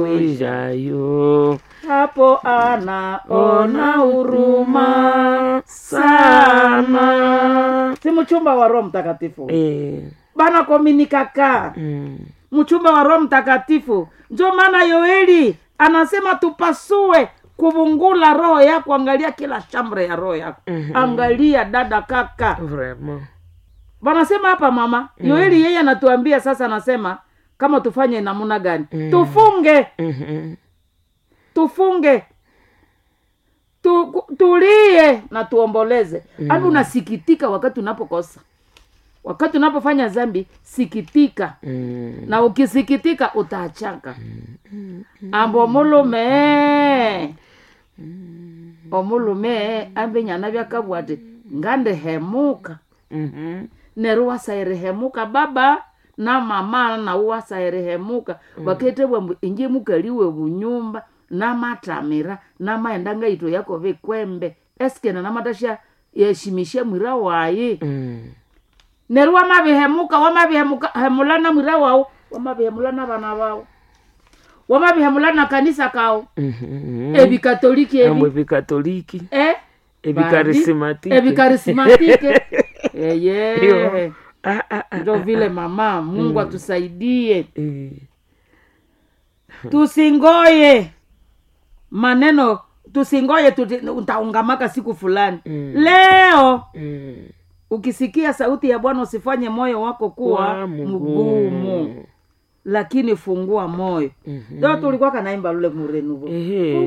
ijayo. Hapo anaona huruma sana. Si mchumba wa Roho Mtakatifu. Bana kominikaka. Mchumba wa Roho Mtakatifu. Ndio maana Yoeli anasema tupasue kuvungula roho yako, angalia kila chambre ya roho yako. Angalia dada, kaka. Vraiment. Wanasema hapa mama, Yoeli yeye anatuambia sasa, anasema kama tufanye namna gani? Tufunge. Tufunge. Tulie na tuomboleze. Hadi unasikitika wakati unapokosa. Wakati unapofanya dhambi, sikitika. Na ukisikitika utaachaka. Ambo mulume. Omulume ambe nyana byakabwate ngande hemuka. Neruwa sairehemuka baba na mama na uwa sairehemuka. Wakete bwa inje mukaliwe bunyumba na matamira na maendanga ito yako vekwembe. Eske na matasha yeshimisha mwira wayi. Neruwa mabihemuka, wamabihemuka hemulana mwira wao, wamabihemulana bana wao. Wamabihemulana kanisa kao. Ebi katoliki ebi. Ebi katoliki. Ebi karismatike. Yeye. Ndio vile mama, Mungu atusaidie. Tusingoye maneno, tusingoye utaungamaka siku fulani. Leo ukisikia sauti ya Bwana usifanye moyo wako kuwa mgumu. Lakini fungua moyo. Ndio tulikuwa kanaimba lule murenuvo.